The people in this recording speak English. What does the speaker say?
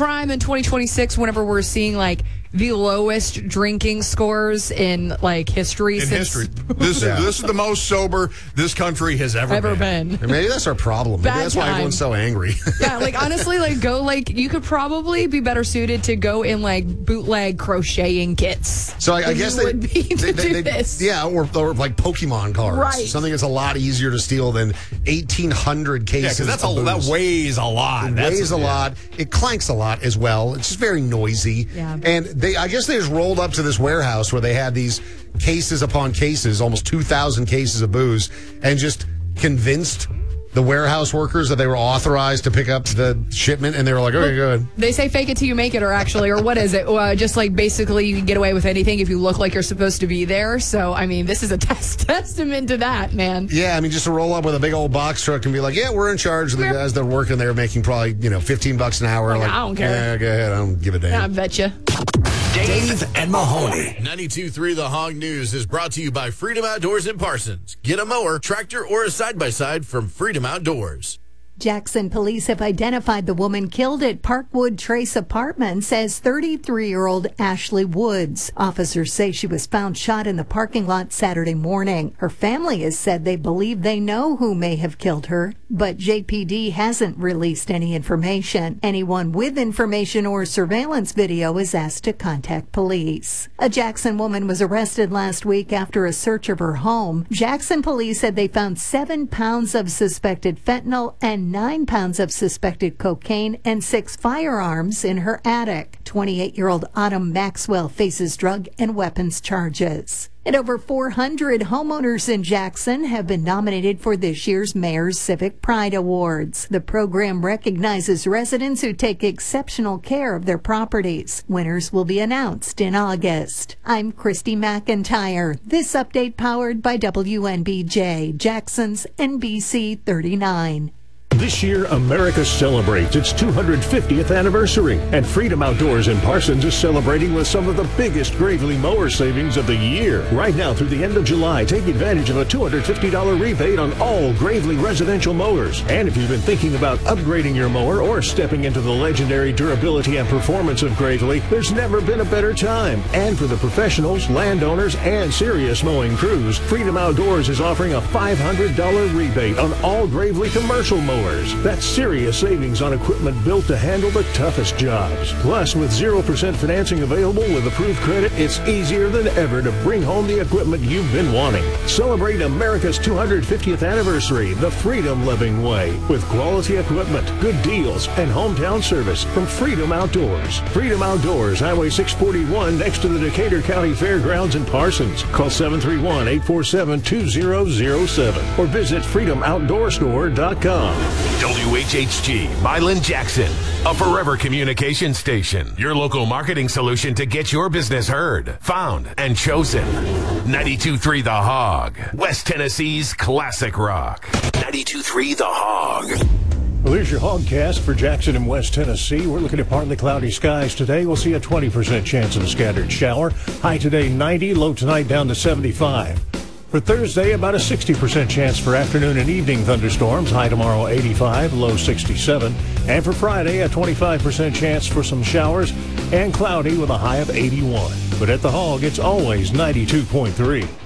crime in 2026 whenever we're seeing like the lowest drinking scores in like history. This is the most sober this country has ever been. And maybe that's our problem. Maybe that's why everyone's so angry. Yeah, like honestly, like go like you could probably be better suited to go in like bootleg crocheting kits. So I guess they would be to do this. Yeah, or like Pokemon cards. Right. Something that's a lot easier to steal than 1,800 cases. Yeah, because that weighs a lot. It weighs a lot. It clanks a lot as well. It's just very noisy. Yeah. And I guess they just rolled up to this warehouse where they had these cases upon cases, almost 2,000 cases of booze, and just convinced the warehouse workers that they were authorized to pick up the shipment, and they were like, okay, go ahead. They say fake it till you make it, or what is it? Just like basically you can get away with anything if you look like you're supposed to be there. So, I mean, this is a testament to that, man. Yeah, I mean, just to roll up with a big old box truck and be like, yeah, we're in charge of the guys that are working there making probably, $15 an hour. Like, I don't care. Yeah, go ahead. I don't give a damn. I bet you. Dave and Mahoney. 92.3 The Hog News is brought to you by Freedom Outdoors in Parsons. Get a mower, tractor, or a side-by-side from Freedom Outdoors. Jackson police have identified the woman killed at Parkwood Trace Apartments as 33-year-old Ashley Woods. Officers say she was found shot in the parking lot Saturday morning. Her family has said they believe they know who may have killed her, but JPD hasn't released any information. Anyone with information or surveillance video is asked to contact police. A Jackson woman was arrested last week after a search of her home. Jackson police said they found 7 pounds of suspected fentanyl and 9 pounds of suspected cocaine and 6 firearms in her attic. 28-year-old Autumn Maxwell faces drug and weapons charges. And over 400 homeowners in Jackson have been nominated for this year's Mayor's Civic Pride Awards. The program recognizes residents who take exceptional care of their properties. Winners will be announced in August. I'm Christy McIntyre. This update powered by WNBJ, Jackson's NBC 39. This year, America celebrates its 250th anniversary, and Freedom Outdoors in Parsons is celebrating with some of the biggest Gravely mower savings of the year. Right now through the end of July, take advantage of a $250 rebate on all Gravely residential mowers. And if you've been thinking about upgrading your mower or stepping into the legendary durability and performance of Gravely, there's never been a better time. And for the professionals, landowners, and serious mowing crews, Freedom Outdoors is offering a $500 rebate on all Gravely commercial mowers. That's serious savings on equipment built to handle the toughest jobs. Plus, with 0% financing available with approved credit, it's easier than ever to bring home the equipment you've been wanting. Celebrate America's 250th anniversary the freedom-loving way with quality equipment, good deals, and hometown service from Freedom Outdoors. Freedom Outdoors, Highway 641 next to the Decatur County Fairgrounds in Parsons. Call 731-847-2007 or visit freedomoutdoorstore.com. WHHG, Milan Jackson, a forever communication station. Your local marketing solution to get your business heard, found, and chosen. 92.3 The Hog, West Tennessee's classic rock. 92.3 The Hog. Well, here's your Hogcast for Jackson and West Tennessee. We're looking at partly cloudy skies today. We'll see a 20% chance of a scattered shower. High today 90, low tonight down to 75. For Thursday, about a 60% chance for afternoon and evening thunderstorms. High tomorrow 85, low 67. And for Friday, a 25% chance for some showers and cloudy with a high of 81. But at the Hog, it's always 92.3.